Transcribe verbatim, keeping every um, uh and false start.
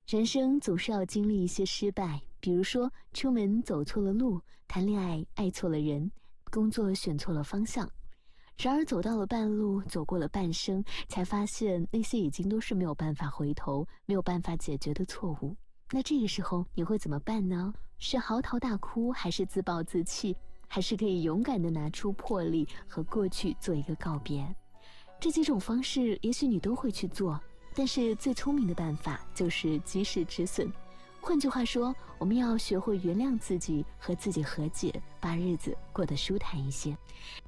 人生总是要经历一些失败，比如说出门走错了路，谈恋爱爱错了人，工作选错了方向。然而走到了半路，走过了半生，才发现那些已经都是没有办法回头，没有办法解决的错误。那这个时候你会怎么办呢？是嚎啕大哭，还是自暴自弃，还是可以勇敢地拿出魄力和过去做一个告别？这几种方式也许你都会去做，但是最聪明的办法就是及时止损。换句话说，我们要学会原谅自己，和自己和解，把日子过得舒坦一些。